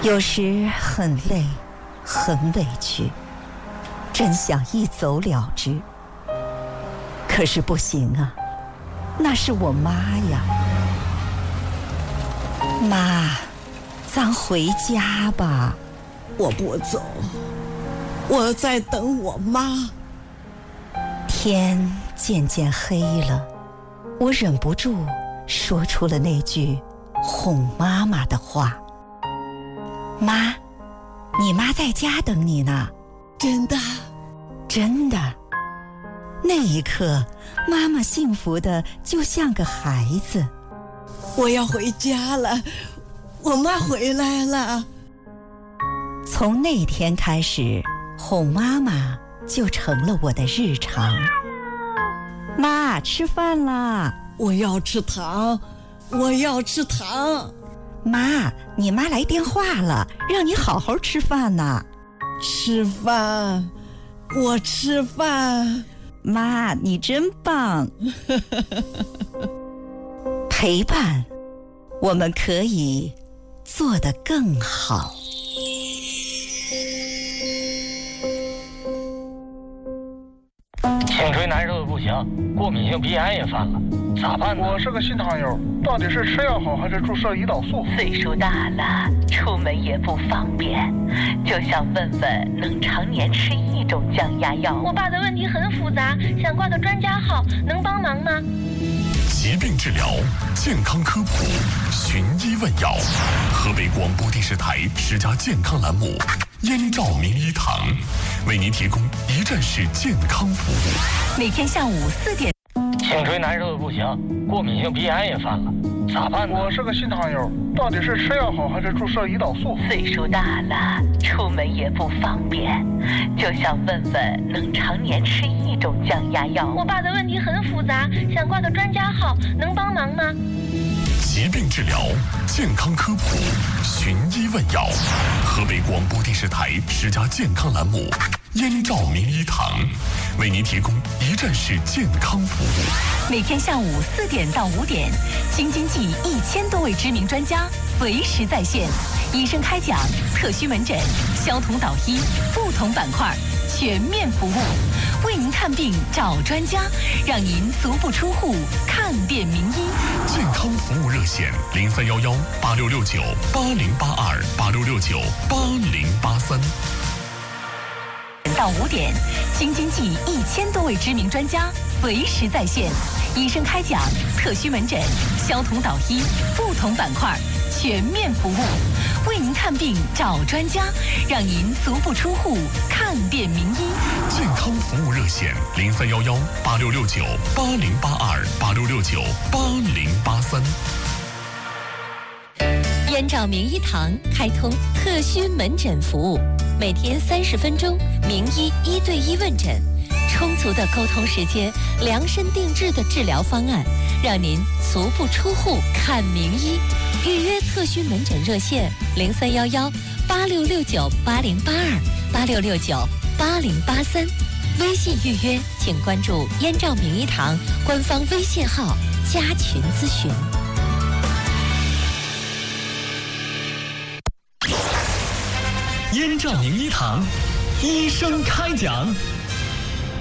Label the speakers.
Speaker 1: 有时很累，很委屈，真想一走了之。可是不行啊，那是我妈呀。妈，咱回家吧。
Speaker 2: 我不走，我在等我妈。
Speaker 1: 天渐渐黑了，我忍不住说出了那句哄妈妈的话。妈，你妈在家等你呢。
Speaker 2: 真的？
Speaker 1: 真的。那一刻，妈妈幸福的就像个孩子。
Speaker 2: 我要回家了，我妈回来了。
Speaker 1: 从那天开始，哄妈妈就成了我的日常。妈，吃饭啦！
Speaker 2: 我要吃糖，我要吃糖。
Speaker 1: 妈，你妈来电话了，让你好好吃饭呢。
Speaker 2: 吃饭，我吃饭。
Speaker 1: 妈，你真棒。陪伴，我们可以做得更好。
Speaker 3: 颈椎难受的不行，过敏性鼻炎也犯了，咋办呢？
Speaker 4: 我是个新糖友，到底是吃药好还是注射胰岛素？
Speaker 5: 岁数大了，出门也不方便，就想问问能常年吃一种降压药。
Speaker 6: 我爸的问题很复杂，想挂个专家号，能帮忙吗？
Speaker 7: 疾病治疗，健康科普，寻医问药。河北广播电视台10家健康栏目，燕赵名医堂为您提供一站式健康服务。
Speaker 5: 每天下午4点。
Speaker 3: 颈椎难受的不行，过敏性鼻炎也犯了，咋办呢？
Speaker 4: 我是个新糖友，到底是吃药好还是注射胰岛素？
Speaker 5: 岁数大了，出门也不方便，就想问问能常年吃一种降压药。
Speaker 6: 我爸的问题很复杂，想挂个专家号，能帮忙吗？
Speaker 7: 疾病治疗，健康科普，寻医问药。河北广播电视台10家健康栏目，燕赵名医堂为您提供一站式健康服务。
Speaker 5: 每天下午4点到5点，京津冀1000多位知名专家随时在线，医生开讲，特需门诊，消同导医，不同板块全面服务，为您看病找专家，让您足不出户看遍名医。
Speaker 7: 健康服务热线0311866980698083。
Speaker 5: 到5点，京津冀1000多位知名专家随时在线，医生开讲，特需门诊，消同导医，不同板块全面服务，为您看病找专家，让您足不出户看遍名医。
Speaker 7: 健康服务热线03118669808280698083。
Speaker 8: 燕赵名医堂开通特需门诊服务，每天30分钟，名医1对1问诊，充足的沟通时间，量身定制的治疗方案，让您足不出户看名医。预约特需门诊热线03118669808286698083。微信预约请关注燕赵名医堂官方微信号加群咨询。
Speaker 9: 燕赵名医堂，医生开讲。